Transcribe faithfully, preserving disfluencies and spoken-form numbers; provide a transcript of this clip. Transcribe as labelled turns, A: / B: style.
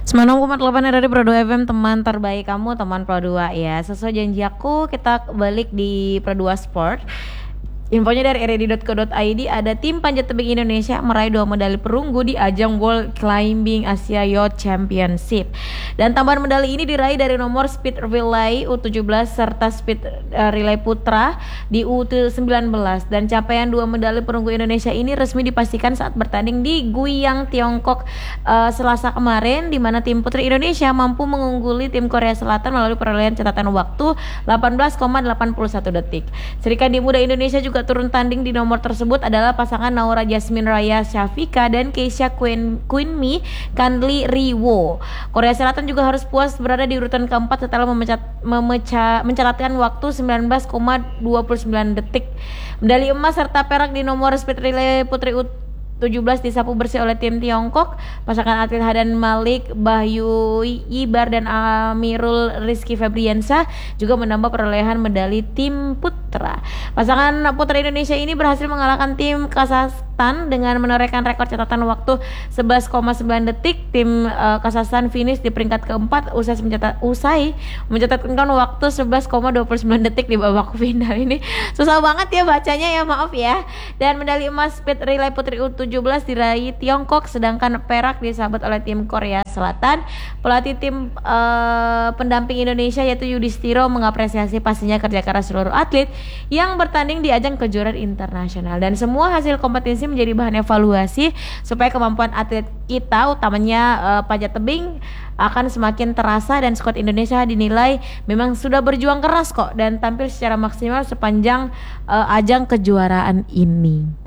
A: sembilan puluh enam koma delapan dari Pro dua F M, teman terbaik kamu, teman Pro dua ya. Sesuai janji aku, kita balik di Pro dua Sport. Infonya dari r e d dot co dot i d, ada tim panjat tebing Indonesia meraih dua medali perunggu di ajang World Climbing Asia Youth Championship. Dan tambahan medali ini diraih dari nomor speed relay U tujuh belas serta speed uh, relay putra di U sembilan belas. Dan capaian dua medali perunggu Indonesia ini resmi dipastikan saat bertanding di Guiyang, Tiongkok uh, Selasa kemarin, di mana tim putri Indonesia mampu mengungguli tim Korea Selatan melalui perolehan catatan waktu delapan belas koma delapan satu detik. Serikandi Muda Indonesia juga turun tanding di nomor tersebut adalah pasangan Naura Jasmine Raya Syafika dan Keisha Queen Queenmi Kandli Riwo. Korea Selatan juga harus puas berada di urutan keempat setelah memecat, memecah, mencatatkan waktu sembilan belas koma dua sembilan detik. Medali emas serta perak di nomor speed relay putri U tujuh belas disapu bersih oleh tim Tiongkok. Pasangan atlet Hadan Malik, Bahyu Ibar dan Amirul Rizky Febriansa juga menambah perolehan medali tim putra. Pasangan putra Indonesia ini berhasil mengalahkan tim Kazakhstan dengan menorehkan rekor catatan waktu sebelas koma sembilan detik. Tim uh, Kazakhstan finish di peringkat keempat usai mencatat usai mencatatkan waktu sebelas koma dua sembilan detik di babak final. Ini susah banget ya bacanya ya, maaf ya. Dan medali emas speed relay putri U tujuh belas diraih Tiongkok, sedangkan perak disabet oleh tim Korea Selatan. Pelatih tim uh, pendamping Indonesia yaitu Yudhistiro mengapresiasi pastinya kerja keras seluruh atlet yang bertanding di ajang kejuaraan internasional, dan semua hasil kompetisi menjadi bahan evaluasi supaya kemampuan atlet kita, utamanya uh, panjat tebing, akan semakin terasa. Dan skuad Indonesia dinilai memang sudah berjuang keras kok dan tampil secara maksimal sepanjang uh, ajang kejuaraan ini.